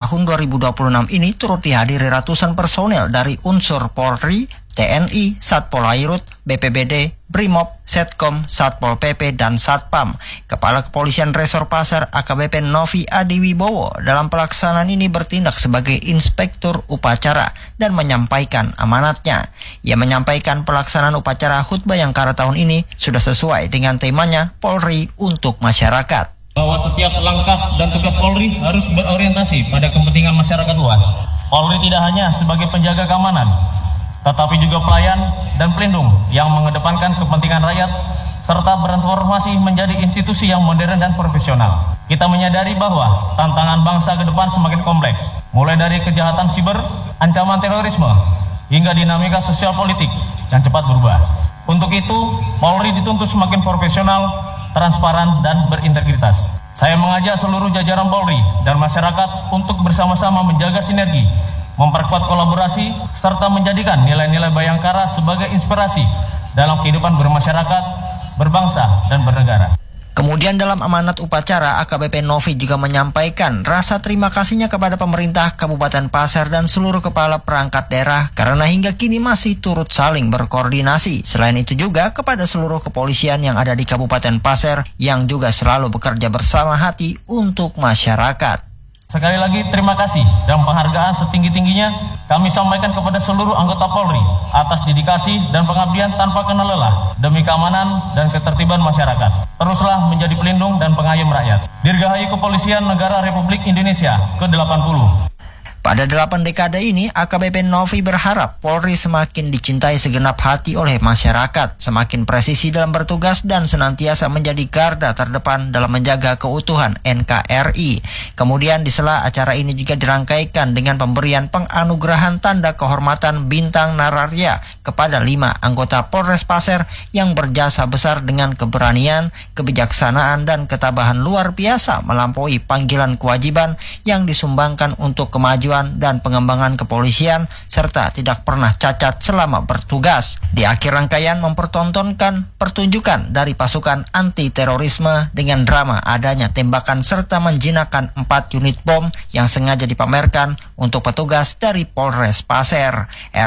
tahun 2026 ini turut dihadiri ratusan personel dari unsur Polri, TNI, Satpol Airut, BPBD, Brimob, Setkom, Satpol PP, dan Satpam. Kepala Kepolisian Resor Pasar AKBP Novi Adiwibowo dalam pelaksanaan ini bertindak sebagai inspektur upacara dan menyampaikan amanatnya. Ia menyampaikan pelaksanaan upacara HUT Bayangkara tahun ini sudah sesuai dengan temanya Polri untuk masyarakat. Bahwa setiap langkah dan tugas Polri harus berorientasi pada kepentingan masyarakat luas. Polri tidak hanya sebagai penjaga keamanan, tetapi juga pelayan dan pelindung yang mengedepankan kepentingan rakyat serta bertransformasi menjadi institusi yang modern dan profesional. Kita menyadari bahwa tantangan bangsa ke depan semakin kompleks, mulai dari kejahatan siber, ancaman terorisme, hingga dinamika sosial politik yang cepat berubah. Untuk itu, Polri dituntut semakin profesional, transparan, dan berintegritas. Saya mengajak seluruh jajaran Polri dan masyarakat untuk bersama-sama menjaga sinergi, memperkuat kolaborasi, serta menjadikan nilai-nilai Bayangkara sebagai inspirasi dalam kehidupan bermasyarakat, berbangsa, dan bernegara. Kemudian dalam amanat upacara, AKBP Novi juga menyampaikan rasa terima kasihnya kepada pemerintah Kabupaten Pasar dan seluruh kepala perangkat daerah karena hingga kini masih turut saling berkoordinasi. Selain itu juga kepada seluruh kepolisian yang ada di Kabupaten Pasar yang juga selalu bekerja bersama hati untuk masyarakat. Sekali lagi terima kasih dan penghargaan setinggi-tingginya kami sampaikan kepada seluruh anggota Polri atas dedikasi dan pengabdian tanpa kenal lelah demi keamanan dan ketertiban masyarakat. Teruslah menjadi pelindung dan pengayom rakyat. Dirgahayu Kepolisian Negara Republik Indonesia ke-80. Pada 8 dekade ini, AKBP Novi berharap Polri semakin dicintai segenap hati oleh masyarakat, semakin presisi dalam bertugas dan senantiasa menjadi garda terdepan dalam menjaga keutuhan NKRI. Kemudian di sela acara ini juga dirangkaikan dengan pemberian penganugerahan tanda kehormatan Bintang Nararya kepada 5 anggota Polres Pasar yang berjasa besar dengan keberanian, kebijaksanaan, dan ketabahan luar biasa melampaui panggilan kewajiban yang disumbangkan untuk kemajuan dan pengembangan kepolisian serta tidak pernah cacat selama bertugas. Di akhir rangkaian mempertontonkan pertunjukan dari pasukan anti terorisme dengan drama adanya tembakan serta menjinakkan 4 unit bom yang sengaja dipamerkan untuk petugas dari Polres Pasar.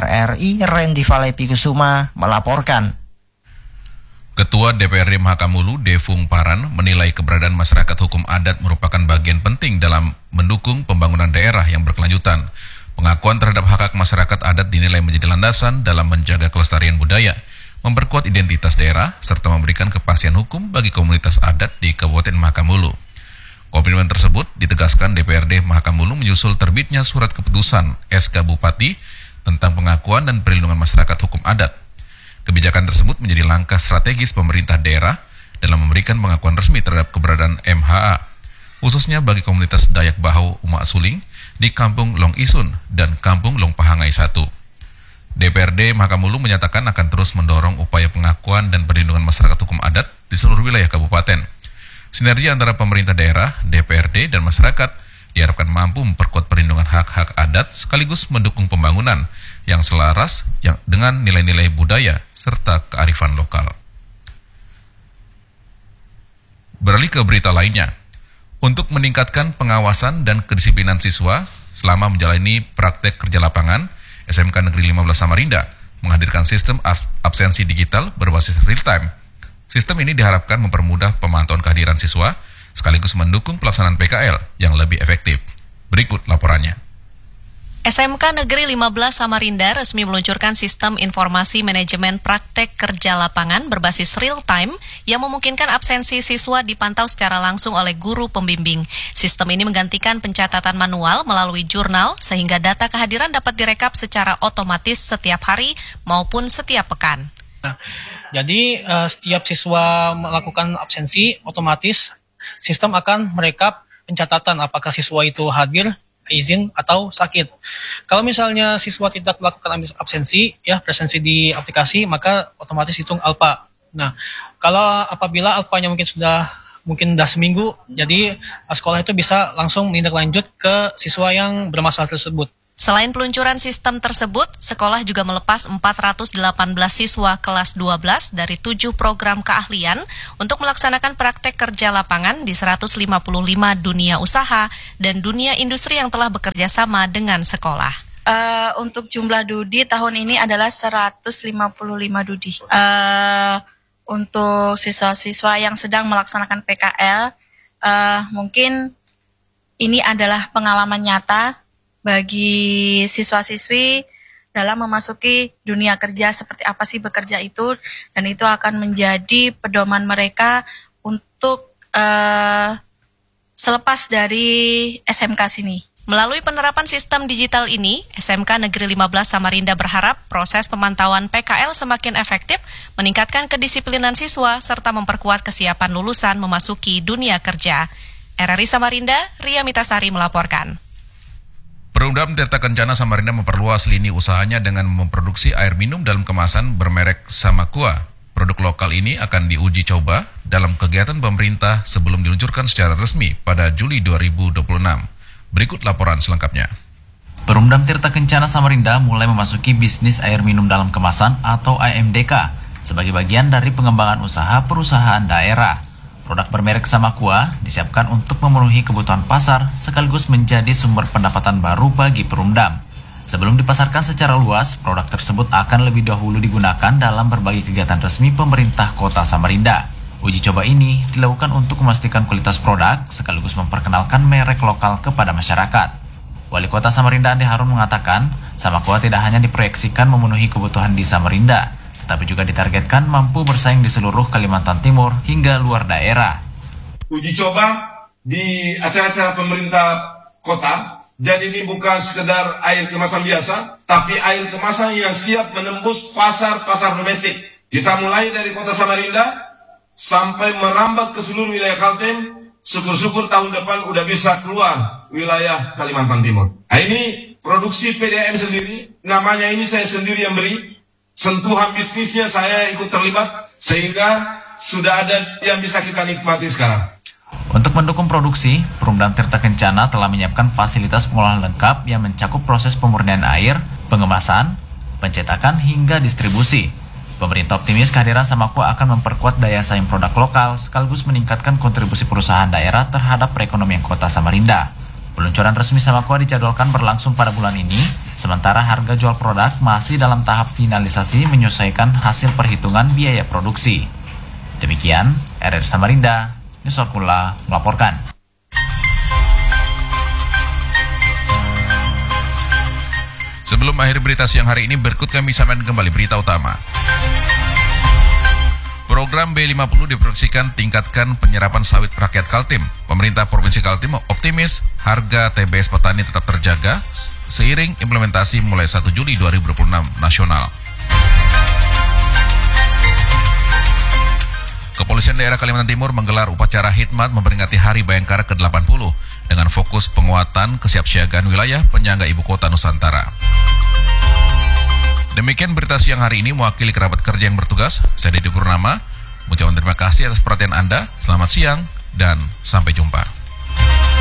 RRI Randy Valepi Kusuma melaporkan. Ketua DPRD Mahakamulu, Devung Paran, menilai keberadaan masyarakat hukum adat merupakan bagian penting dalam mendukung pembangunan daerah yang berkelanjutan. Pengakuan terhadap hak-hak masyarakat adat dinilai menjadi landasan dalam menjaga kelestarian budaya, memperkuat identitas daerah, serta memberikan kepastian hukum bagi komunitas adat di Kabupaten Mahakamulu. Komitmen tersebut ditegaskan DPRD Mahakamulu menyusul terbitnya surat keputusan SK Bupati tentang pengakuan dan perlindungan masyarakat hukum adat. Kebijakan tersebut menjadi langkah strategis pemerintah daerah dalam memberikan pengakuan resmi terhadap keberadaan MHA, khususnya bagi komunitas Dayak Bahu Umak Suling di Kampung Long Isun dan Kampung Long Pahangai 1. DPRD Mahakamulu menyatakan akan terus mendorong upaya pengakuan dan perlindungan masyarakat hukum adat di seluruh wilayah kabupaten. Sinergi antara pemerintah daerah, DPRD, dan masyarakat diharapkan mampu memperkuat perlindungan hak-hak adat sekaligus mendukung pembangunan yang selaras dengan nilai-nilai budaya serta kearifan lokal. Beralih ke berita lainnya, untuk meningkatkan pengawasan dan kedisiplinan siswa selama menjalani praktek kerja lapangan, SMK Negeri 15 Samarinda menghadirkan sistem absensi digital berbasis real-time. Sistem ini diharapkan mempermudah pemantauan kehadiran siswa sekaligus mendukung pelaksanaan PKL yang lebih efektif. Berikut laporannya. SMK Negeri 15 Samarinda resmi meluncurkan sistem informasi manajemen praktek kerja lapangan berbasis real-time yang memungkinkan absensi siswa dipantau secara langsung oleh guru pembimbing. Sistem ini menggantikan pencatatan manual melalui jurnal sehingga data kehadiran dapat direkap secara otomatis setiap hari maupun setiap pekan. Jadi setiap siswa melakukan absensi, otomatis sistem akan merekap pencatatan apakah siswa itu hadir, izin, atau sakit. Kalau misalnya siswa tidak melakukan absensi, presensi di aplikasi, maka otomatis hitung alfa. Nah, kalau apabila alfanya mungkin sudah seminggu, jadi sekolah itu bisa langsung menindaklanjut ke siswa yang bermasalah tersebut. Selain peluncuran sistem tersebut, sekolah juga melepas 418 siswa kelas 12 dari 7 program keahlian untuk melaksanakan praktek kerja lapangan di 155 dunia usaha dan dunia industri yang telah bekerja sama dengan sekolah. Untuk jumlah DUDI tahun ini adalah 155 DUDI. Untuk siswa-siswa yang sedang melaksanakan PKL, mungkin ini adalah pengalaman nyata bagi siswa-siswi dalam memasuki dunia kerja, seperti apa sih bekerja itu, dan itu akan menjadi pedoman mereka untuk selepas dari SMK sini. Melalui penerapan sistem digital ini, SMK Negeri 15 Samarinda berharap proses pemantauan PKL semakin efektif, meningkatkan kedisiplinan siswa, serta memperkuat kesiapan lulusan memasuki dunia kerja. RRI Samarinda, Ria Mitasari melaporkan. Perumdam Tirta Kencana Samarinda memperluas lini usahanya dengan memproduksi air minum dalam kemasan bermerek Samakua. Produk lokal ini akan diuji coba dalam kegiatan pemerintah sebelum diluncurkan secara resmi pada Juli 2026. Berikut laporan selengkapnya. Perumdam Tirta Kencana Samarinda mulai memasuki bisnis air minum dalam kemasan atau AMDK sebagai bagian dari pengembangan usaha perusahaan daerah. Produk bermerek Samakua disiapkan untuk memenuhi kebutuhan pasar sekaligus menjadi sumber pendapatan baru bagi Perumdam. Sebelum dipasarkan secara luas, produk tersebut akan lebih dahulu digunakan dalam berbagai kegiatan resmi pemerintah Kota Samarinda. Uji coba ini dilakukan untuk memastikan kualitas produk sekaligus memperkenalkan merek lokal kepada masyarakat. Wali Kota Samarinda Andi Harun mengatakan, Samakua tidak hanya diproyeksikan memenuhi kebutuhan di Samarinda, tetapi juga ditargetkan mampu bersaing di seluruh Kalimantan Timur hingga luar daerah. Uji coba di acara-acara pemerintah kota, jadi ini bukan sekedar air kemasan biasa, tapi air kemasan yang siap menembus pasar-pasar domestik. Kita mulai dari Kota Samarinda sampai merambat ke seluruh wilayah Kaltim. Syukur-syukur tahun depan udah bisa keluar wilayah Kalimantan Timur. Nah, ini produksi PDAM sendiri, namanya ini saya sendiri yang beri. Sentuhan bisnisnya saya ikut terlibat, sehingga sudah ada yang bisa kita nikmati sekarang. Untuk mendukung produksi, Perumdam Tirta Kencana telah menyiapkan fasilitas pengolahan lengkap yang mencakup proses pemurnian air, pengemasan, pencetakan hingga distribusi. Pemerintah optimis kehadiran Samakua akan memperkuat daya saing produk lokal sekaligus meningkatkan kontribusi perusahaan daerah terhadap perekonomian Kota Samarinda. Peluncuran resmi Samakua dijadwalkan berlangsung pada bulan ini, sementara harga jual produk masih dalam tahap finalisasi menyesuaikan hasil perhitungan biaya produksi. Demikian, RRI Samarinda, News Orkula melaporkan. Sebelum akhir berita siang hari ini, berikut kami sampaikan kembali berita utama. Program B50 diproyeksikan tingkatkan penyerapan sawit rakyat Kaltim. Pemerintah Provinsi Kaltim optimis harga TBS petani tetap terjaga seiring implementasi mulai 1 Juli 2026 nasional. Kepolisian Daerah Kalimantan Timur menggelar upacara khidmat memperingati Hari Bayangkara ke-80 dengan fokus penguatan kesiapsiagaan wilayah penyangga ibu kota Nusantara. Demikian berita siang hari ini mewakili kerabat kerja yang bertugas. Saya Dedi Purnama, mengucapkan terima kasih atas perhatian Anda. Selamat siang dan sampai jumpa.